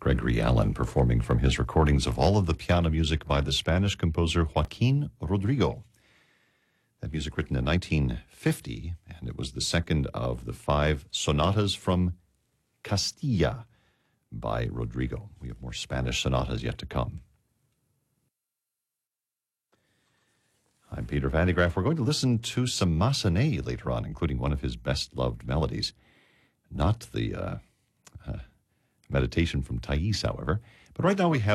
Gregory Allen performing from his recordings of all of the piano music by the Spanish composer Joaquin Rodrigo. That music written in 1950, and it was the second of the 5 sonatas from Castilla by Rodrigo. We have more Spanish sonatas yet to come. I'm Peter Van de Graaff. We're going to listen to some Massenet later on, including one of his best-loved melodies. Not the meditation from Thais, however. But right now we have